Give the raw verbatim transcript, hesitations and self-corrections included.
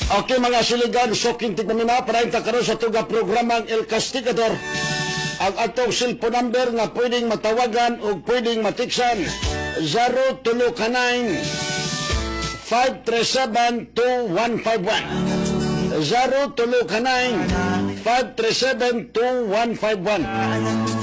Okay mga siligan, so kintig namin na para yung takaroon sa tuga programang El Castigador. Ang atong cellphone number na pwedeng matawagan o pwedeng matiksan zero two nine five three seven two one five one zero two nine five three seven two one five one.